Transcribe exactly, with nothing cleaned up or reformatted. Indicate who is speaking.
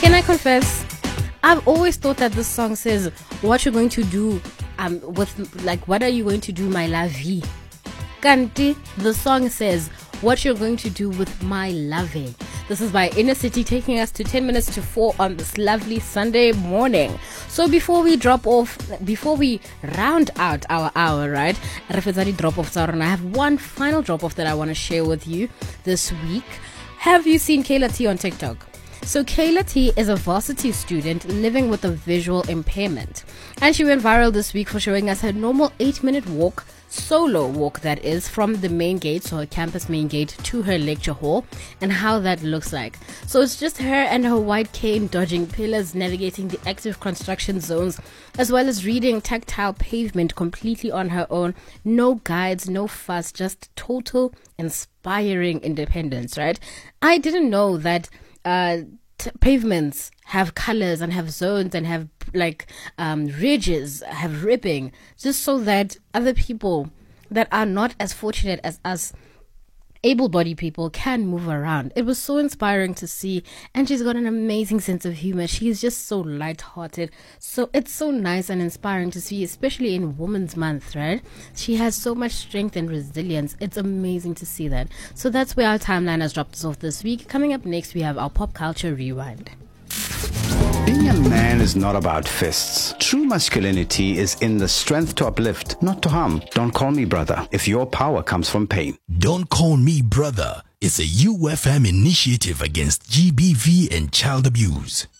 Speaker 1: Can I confess? I've always thought that this song says what you're going to do um with, like, what are you going to do, my lovey? Kanti, the song says what you're going to do with my lovey. This is by Inner City, taking us to ten minutes to four on this lovely Sunday morning. So before we drop off, before we round out our hour, right? Drop off. I have one final drop off that I want to share with you this week. Have you seen Kayla T on TikTok? So Kayla T is a varsity student living with a visual impairment, and she went viral this week for showing us her normal eight minute walk, solo walk that is, from the main gate, so her campus main gate, to her lecture hall, and how that looks like. So it's just her and her white cane dodging pillars, navigating the active construction zones, as well as reading tactile pavement completely on her own. No guides, no fuss, just total inspiring independence, right? I didn't know that uh t- pavements have colors and have zones and have like um ridges, have ribbing, just so that other people that are not as fortunate as us able-bodied people can move around. It was so inspiring to see, and she's got an amazing sense of humor. She's just so light-hearted, so it's so nice and inspiring to see, especially in Women's Month, right? She has so much strength and resilience. It's amazing to see that. So that's where our timeline has dropped us off this week. Coming up next, we have our Pop Culture Rewind.
Speaker 2: Being a man is not about fists. True masculinity is in the strength to uplift, not to harm. Don't call me brother if your power comes from pain.
Speaker 3: Don't Call Me Brother is a U F M initiative against G B V and child abuse.